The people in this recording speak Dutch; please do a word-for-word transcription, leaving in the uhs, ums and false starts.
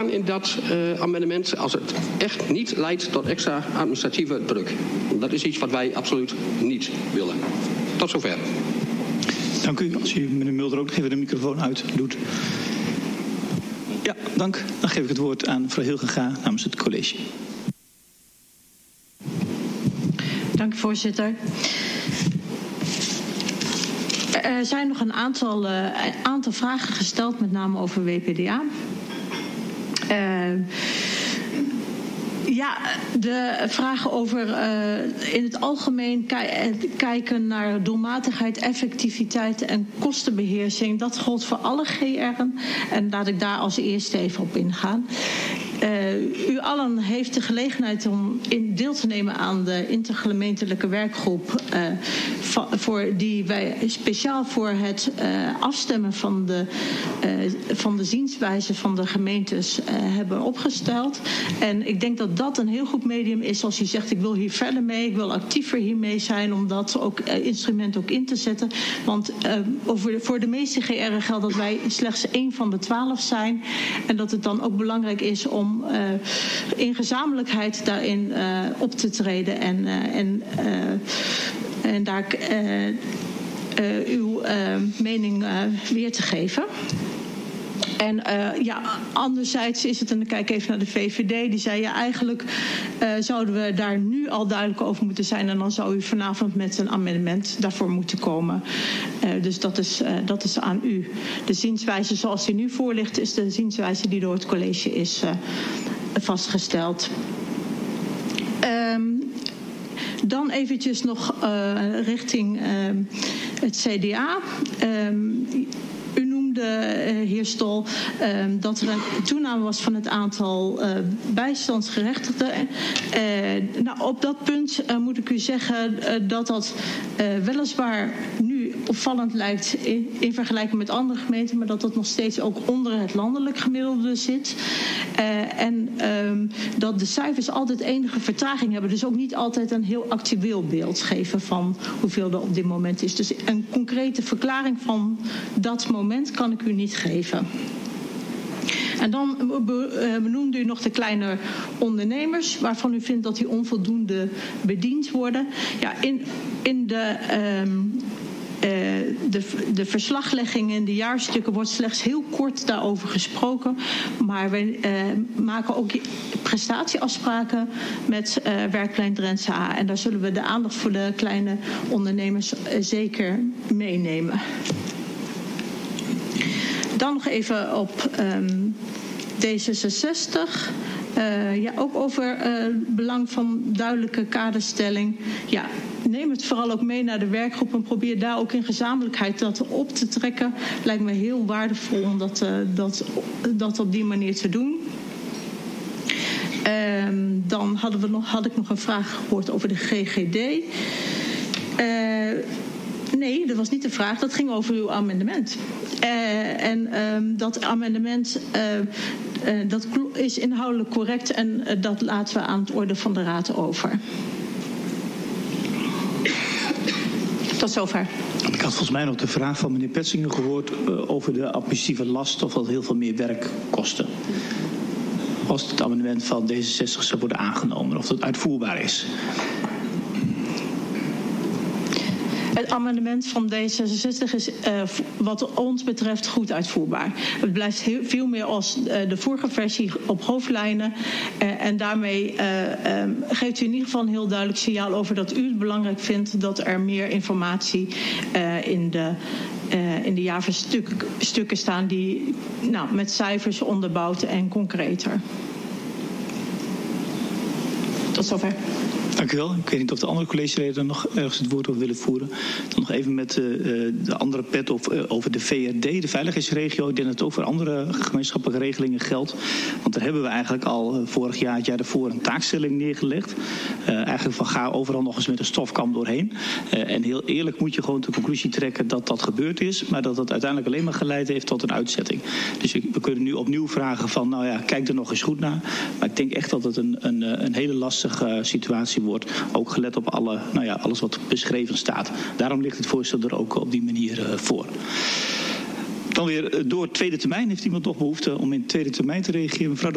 staan in dat uh, amendement als het echt niet leidt tot extra administratieve druk. Dat is iets wat wij absoluut niet willen. Tot zover. Dank u. Als u meneer Mulder ook nog even de microfoon uit doet. Ja, dank. Dan geef ik het woord aan mevrouw Hilgega namens het college. Dank u, voorzitter. Er zijn nog een aantal, uh, aantal vragen gesteld, met name over W P D A. Uh, Ja, de vragen over uh, in het algemeen ki- kijken naar doelmatigheid, effectiviteit en kostenbeheersing. Dat gold voor alle G R'en en laat ik daar als eerste even op ingaan. Uh, u allen heeft de gelegenheid om in deel te nemen aan de intergemeentelijke werkgroep uh, va- voor die wij speciaal voor het uh, afstemmen van de, uh, van de zienswijze van de gemeentes uh, hebben opgesteld. En ik denk dat dat een heel goed medium is als u zegt ik wil hier verder mee, ik wil actiever hiermee zijn om dat ook, uh, instrument ook in te zetten. Want uh, over, voor de meeste G R'en geldt dat wij slechts één van de twaalf zijn en dat het dan ook belangrijk is om Uh, in gezamenlijkheid daarin uh, op te treden en, uh, en, uh, en daar uh, uh, uw uh, mening uh, weer te geven. En uh, ja, anderzijds is het, en dan kijk ik even naar de V V D, die zei ja, eigenlijk uh, zouden we daar nu al duidelijk over moeten zijn en dan zou u vanavond met een amendement daarvoor moeten komen. Uh, dus dat is, uh, dat is aan u. De zienswijze zoals die nu voor ligt is de zienswijze die door het college is uh, vastgesteld. Um, dan eventjes nog uh, richting uh, het C D A. Um, U noemde, uh, heer Stol, uh, dat er een toename was van het aantal uh, bijstandsgerechtigden. Uh, nou, op dat punt uh, moet ik u zeggen uh, dat dat uh, weliswaar nu opvallend lijkt in, in vergelijking met andere gemeenten, maar dat dat nog steeds ook onder het landelijk gemiddelde zit. Uh, en um, dat de cijfers altijd enige vertraging hebben, dus ook niet altijd een heel actueel beeld geven van hoeveel er op dit moment is. Dus een concrete verklaring van dat moment kan ik u niet geven. En dan benoemde u nog de kleine ondernemers, waarvan u vindt dat die onvoldoende bediend worden. Ja, in, in de... Um, Uh, de, de verslaglegging in de jaarstukken wordt slechts heel kort daarover gesproken. Maar we uh, maken ook prestatieafspraken met uh, Werkplein Drentse A. En daar zullen we de aandacht voor de kleine ondernemers uh, zeker meenemen. Dan nog even op um, D zesenzestig. Uh, ja, ook over het uh, belang van duidelijke kaderstelling. Ja, neem het vooral ook mee naar de werkgroep en probeer daar ook in gezamenlijkheid dat op te trekken. Lijkt me heel waardevol om dat, uh, dat, dat op die manier te doen. Uh, dan hadden we nog, had ik nog een vraag gehoord over de G G D. Uh, Nee, dat was niet de vraag. Dat ging over uw amendement. Uh, en um, dat amendement uh, uh, dat is inhoudelijk correct en uh, dat laten we aan het orde van de Raad over. Tot zover. Ik had volgens mij nog de vraag van meneer Petsinger gehoord uh, over de administratieve last of dat heel veel meer werk kostte. Als het amendement van D zesenzestig zou worden aangenomen, of dat uitvoerbaar is. Het amendement van D zesenzestig is uh, wat ons betreft goed uitvoerbaar. Het blijft heel, veel meer als uh, de vorige versie op hoofdlijnen. Uh, en daarmee uh, um, geeft u in ieder geval een heel duidelijk signaal over dat u het belangrijk vindt dat er meer informatie uh, in de... Uh, in de jaarverstukken staan die nou, met cijfers onderbouwd en concreter. Tot zover. Dank u wel. Ik weet niet of de andere collegeleden nog ergens het woord over willen voeren. Dan nog even met uh, de andere pet of, uh, over de V R D, de veiligheidsregio. Ik denk dat het ook voor andere gemeenschappelijke regelingen geldt. Want daar hebben we eigenlijk al uh, vorig jaar, het jaar daarvoor, een taakstelling neergelegd. Uh, eigenlijk van ga overal nog eens met een stofkam doorheen. Uh, en heel eerlijk moet je gewoon de conclusie trekken dat dat gebeurd is. Maar dat dat uiteindelijk alleen maar geleid heeft tot een uitzetting. Dus we kunnen nu opnieuw vragen van, nou ja, kijk er nog eens goed naar. Maar ik denk echt dat het een, een, een hele lastige uh, situatie wordt. Ook gelet op alle, nou ja, alles wat beschreven staat. Daarom ligt het voorstel er ook op die manier uh, voor. Dan weer uh, door tweede termijn. Heeft iemand nog behoefte om in tweede termijn te reageren? Mevrouw de